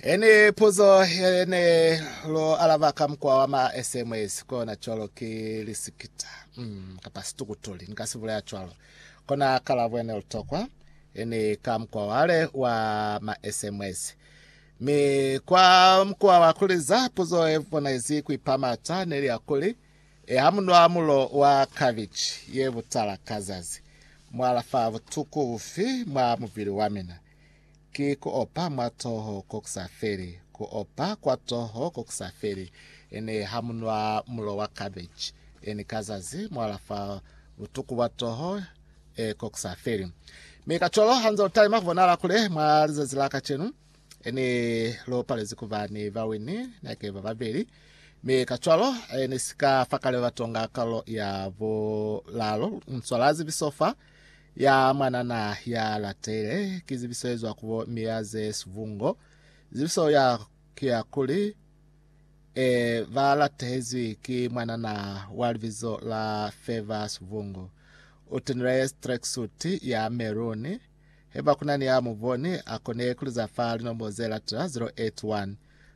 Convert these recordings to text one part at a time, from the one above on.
Ene pozo ene lo alavaka mkwa wama SMS kona cholo kilisikita. Kapasitu kutuli nikasivule ya cholo. Kona kalavwene utokwa ene kamkwa wale wa ma SMS. Mi kwa mkwa wakuliza pozo evona izi kuipamata neli akuli. Hamuno amulo wa Kavich yevutala kazazi. Mwalafa vutuku ufi mwa muvili wamina. Ki kuopa mwatoho kokusafiri. Kuopa kwa toho kokusafiri. Ene hamunwa mulo wa Cabbage. Ene kazazi mwalafa vutuku watoho kokusafiri. Mika cholo hanzo taima kuvonala kule mwaliza zilaka chenu. Ene lo pale zikuvani vawini nake vavabili. Mika cholo ene sika fakale watonga kalo ya vo lalo. Mswalazi bisofa. Ya manana ya latele kizibiso ezo akubo miyaze svungo zibiso ya kia kuli vala tehezi ki manana walvizo la feva svungo utenre tracksuit ya meroni heba kunani ya muvoni akone kuliza fali nombo zela 081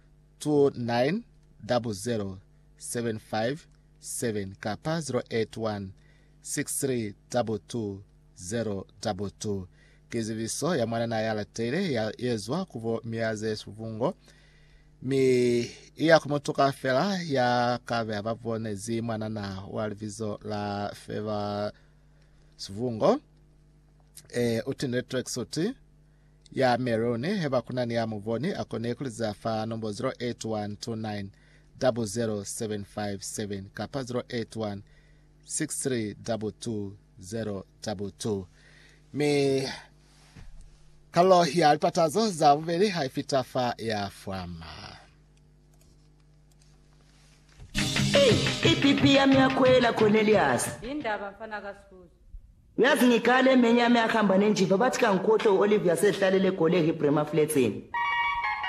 2900 757 kapa 081 6322 022 kiziviso ya mwana na yala tere ya yezwa kuvo miyaze svungo mi iya kumotoka fela ya kave abavone zi mwana na walvizo la feva svungo utinde tracksuit ya meroni heba kunani ya muvoni akone kuliza fa nombo 08129 00757 kapa 081 6322 022 mi kalo ya alipatazo za uveli haifitafa ya fwama. Ipipi ya miakwela Cornelius. Indaba mfana kaSibuzo. Uyazi ngikale menya miakhamba nenjiva bathi kankoto Olivia sehlalele kolegi Prema Fletsini.